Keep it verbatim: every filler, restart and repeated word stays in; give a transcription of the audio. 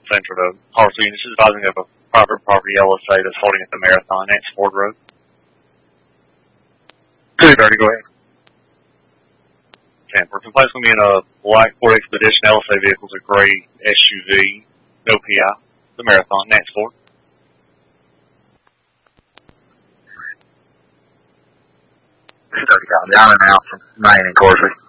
same for the Hartsville unit. This is advising of a private property L S A that's holding at the Marathon, Nance Ford Road. two thirty, go ahead. Tamper. Complaint's going to be in a black Ford Expedition L S A vehicles, a gray S U V, no P I, the Marathon, Nance Ford. two thirty, down and out from Main and Corsley.